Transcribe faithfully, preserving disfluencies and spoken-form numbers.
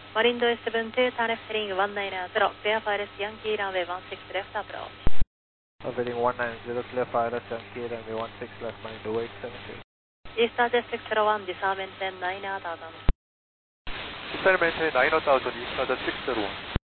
Marindo is seven two, Tanef heading one nine zero, clear for S Yankee runway one six left approach. Heading one nine zero, clear for S Yankee runway one six left, Marindo eight seven two. Eastern District zero one, descend maintain nine thousand. Descend maintain nine thousand, Eastern District zero one.